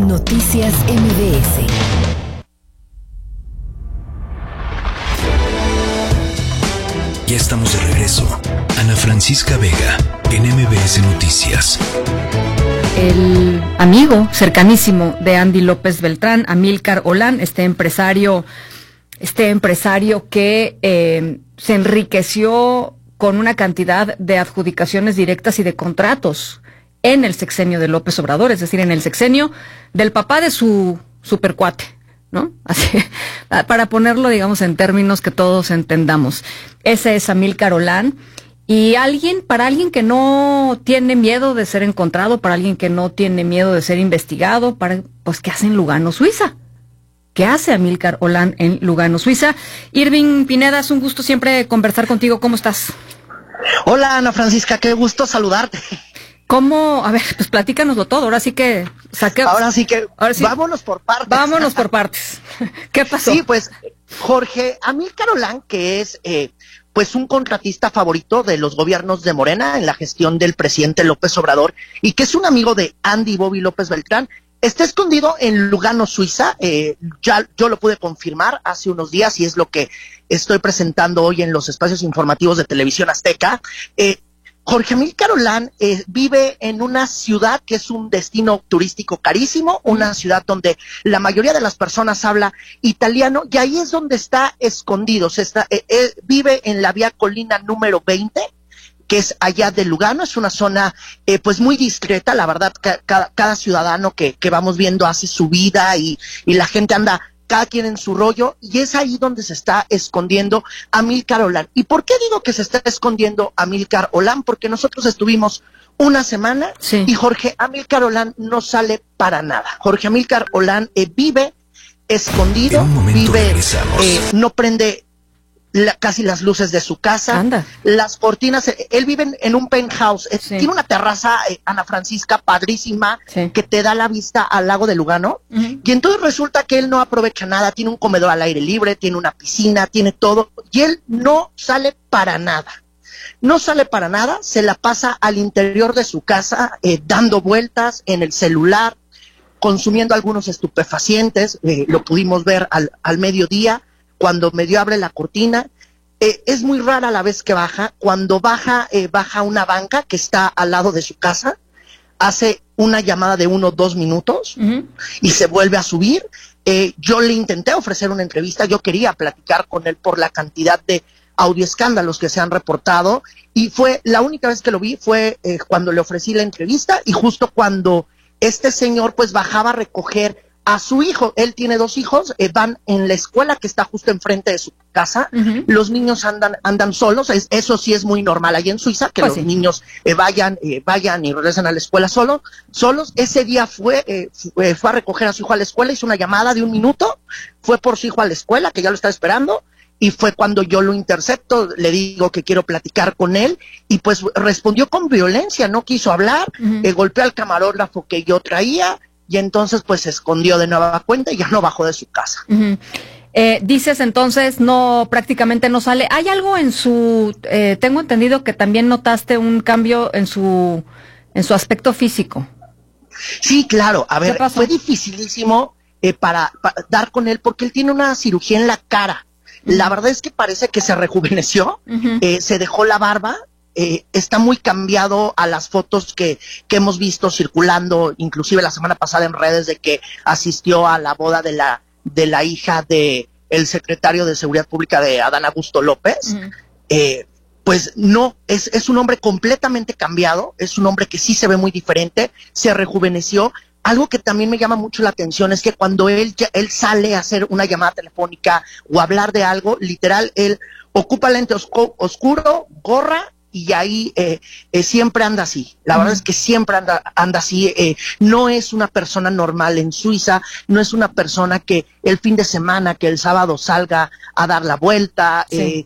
Noticias MBS. Ya estamos de regreso. Ana Francisca Vega, en MBS Noticias. El amigo cercanísimo de Andy López Beltrán, Amílcar Olán, este empresario que se enriqueció con una cantidad de adjudicaciones directas y de contratos en el sexenio de López Obrador, es decir, en el sexenio del papá de su supercuate, ¿no? Así, para ponerlo, digamos, en términos que todos entendamos. Ese es Amílcar Olán. Y para alguien que no tiene miedo de ser encontrado, para alguien que no tiene miedo de ser investigado, pues, ¿qué hace en Lugano, Suiza? ¿Qué hace Amílcar Olán en Lugano, Suiza? Irving Pineda, es un gusto siempre conversar contigo. ¿Cómo estás? Hola, Ana Francisca, qué gusto saludarte. ¿Cómo? A ver, pues platícanoslo todo. Ahora sí, vámonos por partes. Vámonos por partes. ¿Qué pasó? Sí, pues, Jorge Amílcar Olán, que es pues un contratista favorito de los gobiernos de Morena en la gestión del presidente López Obrador y que es un amigo de Andy Bobby López Beltrán, está escondido en Lugano, Suiza. Ya yo lo pude confirmar hace unos días y es lo que estoy presentando hoy en los espacios informativos de Televisión Azteca. Jorge Amílcar Olán vive en una ciudad que es un destino turístico carísimo, una ciudad donde la mayoría de las personas habla italiano y ahí es donde está escondido. Vive en la vía Colina número 20, que es allá de Lugano. Es una zona pues muy discreta, la verdad. Cada ciudadano que vamos viendo hace su vida y la gente anda cada quien en su rollo, y es ahí donde se está escondiendo Amílcar Olán. ¿Y por qué digo que se está escondiendo Amílcar Olán? Porque nosotros estuvimos una semana y Jorge Amílcar Olán no sale para nada. Jorge Amílcar Olán vive escondido, no prende casi las luces de su casa. Anda. Las cortinas, él vive en un penthouse, tiene una terraza, Ana Francisca, padrísima, que te da la vista al lago de Lugano, y entonces resulta que él no aprovecha nada, tiene un comedor al aire libre, tiene una piscina, tiene todo, y él no sale para nada. No sale para nada, se la pasa al interior de su casa, dando vueltas en el celular, consumiendo algunos estupefacientes, lo pudimos ver al mediodía, cuando medio abre la cortina. Es muy rara la vez que baja. Cuando baja a una banca que está al lado de su casa, hace una llamada de 1 o 2 minutos y se vuelve a subir. Yo le intenté ofrecer una entrevista, yo quería platicar con él por la cantidad de audioescándalos que se han reportado, y fue la única vez que lo vi fue cuando le ofrecí la entrevista, y justo cuando este señor pues bajaba a recoger a su hijo. Él tiene 2 hijos, van en la escuela que está justo enfrente de su casa. Los niños andan solos, eso sí es muy normal allí en Suiza, que pues los niños vayan y regresen a la escuela solos. Ese día fue a recoger a su hijo a la escuela, hizo una llamada de 1 minuto, fue por su hijo a la escuela, que ya lo estaba esperando, y fue cuando yo lo intercepto, le digo que quiero platicar con él, y pues respondió con violencia, no quiso hablar, golpeó al camarógrafo que yo traía, y entonces pues se escondió de nueva cuenta y ya no bajó de su casa. Dices entonces, prácticamente no sale. ¿Hay algo en su, tengo entendido que también notaste un cambio en su aspecto físico? Sí, claro. A ver, fue dificilísimo para dar con él porque él tiene una cirugía en la cara. La verdad es que parece que se rejuveneció, se dejó la barba. Está muy cambiado a las fotos que hemos visto circulando, inclusive la semana pasada en redes, de que asistió a la boda de la hija de el secretario de Seguridad Pública de Adán Augusto López. Pues no, es un hombre completamente cambiado, es un hombre que sí se ve muy diferente, se rejuveneció. Algo que también me llama mucho la atención es que cuando él sale a hacer una llamada telefónica o hablar de algo, literal, él ocupa lente oscuro, gorra, y ahí siempre anda así. La verdad es que siempre anda así. No es una persona normal en Suiza, no es una persona que el fin de semana, que el sábado salga a dar la vuelta,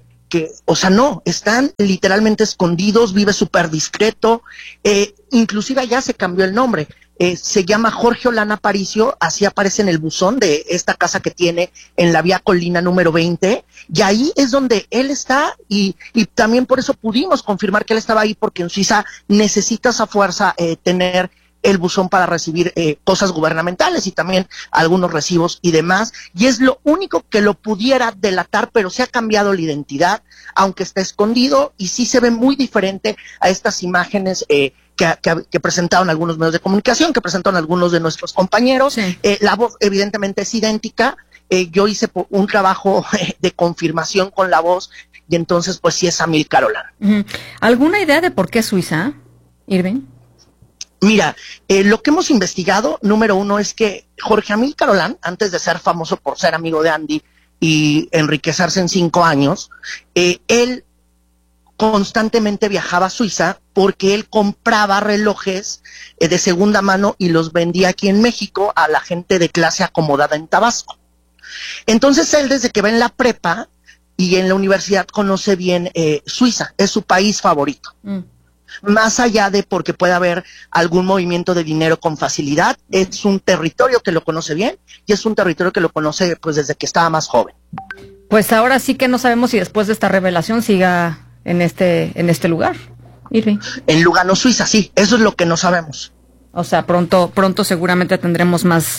o sea, no, están literalmente escondidos, vive súper discreto, inclusive allá se cambió el nombre. Se llama Jorge Olán Aparicio, así aparece en el buzón de esta casa que tiene en la vía Colina número 20, y ahí es donde él está, y también por eso pudimos confirmar que él estaba ahí, porque en Suiza necesita esa fuerza, tener el buzón para recibir cosas gubernamentales y también algunos recibos y demás, y es lo único que lo pudiera delatar, pero se ha cambiado la identidad, aunque está escondido, y sí se ve muy diferente a estas imágenes que presentaron algunos medios de comunicación, que presentaron algunos de nuestros compañeros. Sí. La voz evidentemente es idéntica. Yo hice un trabajo de confirmación con la voz, y entonces pues sí es Amílcar Olán. ¿Alguna idea de por qué Suiza, Irving? Mira, lo que hemos investigado, número uno, es que Jorge Amílcar Olán, antes de ser famoso por ser amigo de Andy y enriquecerse en 5 años, él constantemente viajaba a Suiza porque él compraba relojes de segunda mano y los vendía aquí en México a la gente de clase acomodada en Tabasco. Entonces él, desde que va en la prepa y en la universidad, conoce bien Suiza, es su país favorito. Más allá de porque pueda haber algún movimiento de dinero con facilidad, es un territorio que lo conoce bien y es un territorio que lo conoce pues desde que estaba más joven. Pues ahora sí que no sabemos si después de esta revelación siga en este lugar, Irving. En Lugano, Suiza, sí, eso es lo que no sabemos. O sea, pronto seguramente tendremos más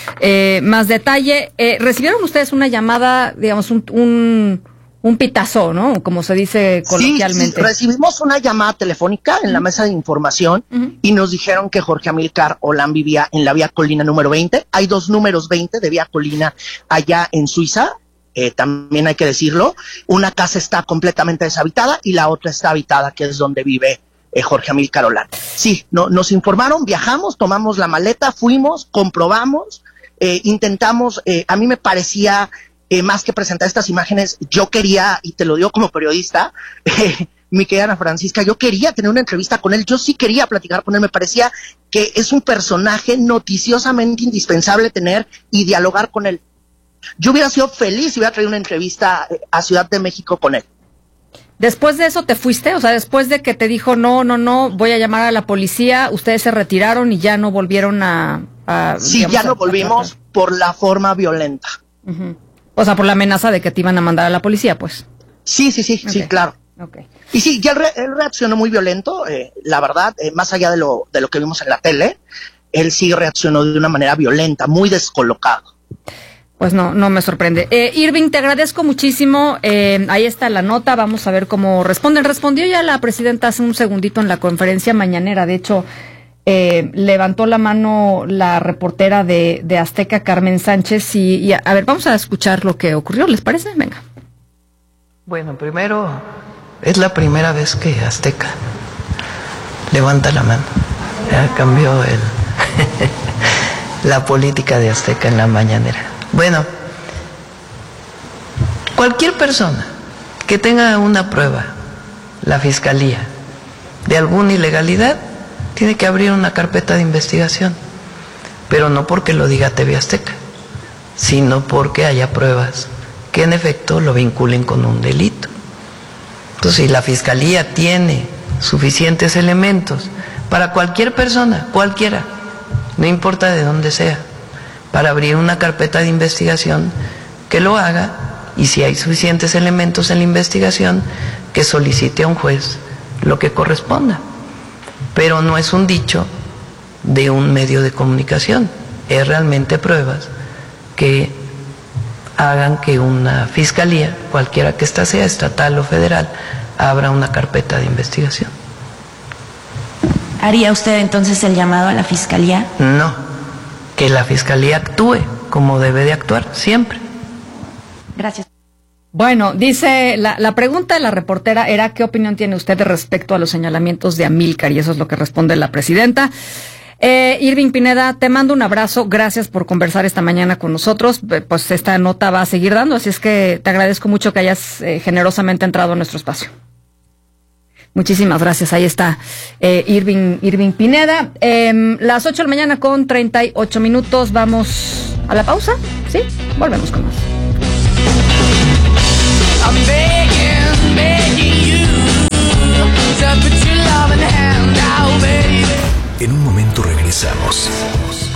detalle. ¿Recibieron ustedes una llamada, digamos, un pitazo, ¿no? Como se dice coloquialmente. Sí, recibimos una llamada telefónica en la mesa de información y nos dijeron que Jorge Amílcar Olán vivía en la Vía Colina número 20. Hay 2 números 20 de Vía Colina allá en Suiza, también hay que decirlo. Una casa está completamente deshabitada y la otra está habitada, que es donde vive Jorge Amílcar Olán. Sí, nos informaron, viajamos, tomamos la maleta, fuimos, comprobamos, intentamos, a mí me parecía, más que presentar estas imágenes, yo quería, y te lo digo como periodista, mi querida Ana Francisca, yo quería tener una entrevista con él, yo sí quería platicar con él, me parecía que es un personaje noticiosamente indispensable tener y dialogar con él. Yo hubiera sido feliz si hubiera traído una entrevista a Ciudad de México con él. Después de eso te fuiste, o sea, después de que te dijo no, voy a llamar a la policía, ustedes se retiraron y ya no volvieron sí, ya no volvimos por la forma violenta. O sea, por la amenaza de que te iban a mandar a la policía, pues. Sí, sí, claro. Okay. Y sí, ya él reaccionó muy violento, la verdad, más allá de lo que vimos en la tele, él sí reaccionó de una manera violenta, muy descolocado. Pues no me sorprende. Irving, te agradezco muchísimo. Ahí está la nota, vamos a ver cómo responden. Respondió ya la presidenta hace un segundito en la conferencia mañanera. De hecho, levantó la mano la reportera de Azteca, Carmen Sánchez, y a ver, vamos a escuchar lo que ocurrió, ¿les parece? Venga. Bueno, primero, es la primera vez que Azteca levanta la mano. Ya cambió la política de Azteca en la mañanera. Bueno, cualquier persona que tenga una prueba, la Fiscalía, de alguna ilegalidad, tiene que abrir una carpeta de investigación, pero no porque lo diga TV Azteca, sino porque haya pruebas que en efecto lo vinculen con un delito. Entonces, si la Fiscalía tiene suficientes elementos para cualquier persona, cualquiera, no importa de dónde sea, para abrir una carpeta de investigación, que lo haga, y si hay suficientes elementos en la investigación, que solicite a un juez lo que corresponda. Pero no es un dicho de un medio de comunicación, es realmente pruebas que hagan que una fiscalía, cualquiera que ésta sea, estatal o federal, abra una carpeta de investigación. ¿Haría usted entonces el llamado a la fiscalía? No. Que la Fiscalía actúe como debe de actuar, siempre. Gracias. Bueno, dice, la pregunta de la reportera era, ¿qué opinión tiene usted respecto a los señalamientos de Amílcar? Y eso es lo que responde la presidenta. Irving Pineda, te mando un abrazo, gracias por conversar esta mañana con nosotros, pues esta nota va a seguir dando, así es que te agradezco mucho que hayas generosamente entrado a nuestro espacio. Muchísimas gracias, ahí está Irving Pineda. Las 8 de la mañana con 38 minutos, vamos a la pausa, ¿sí? Volvemos con más. I'm begging you to put your love in the hand now, baby. En un momento regresamos.